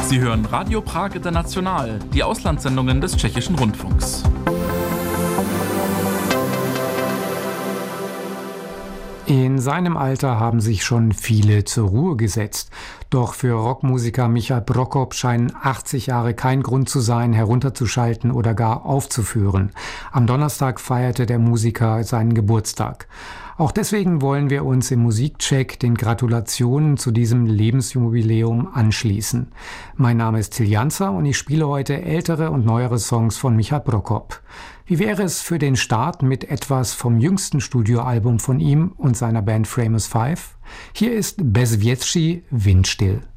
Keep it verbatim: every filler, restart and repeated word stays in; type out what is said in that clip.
Sie hören Radio Prag International, die Auslandssendungen des Tschechischen Rundfunks. In seinem Alter haben sich schon viele zur Ruhe gesetzt. Doch für Rockmusiker Michal Prokop scheinen achtzig Jahre kein Grund zu sein, herunterzuschalten oder gar aufzuführen. Am Donnerstag feierte der Musiker seinen Geburtstag. Auch deswegen wollen wir uns im Musikcheck den Gratulationen zu diesem Lebensjubiläum anschließen. Mein Name ist Till Janzer und ich spiele heute ältere und neuere Songs von Michal Prokop. Wie wäre es für den Start mit etwas vom jüngsten Studioalbum von ihm und seiner Band Famous Five? Hier ist Bezvětší Windstill.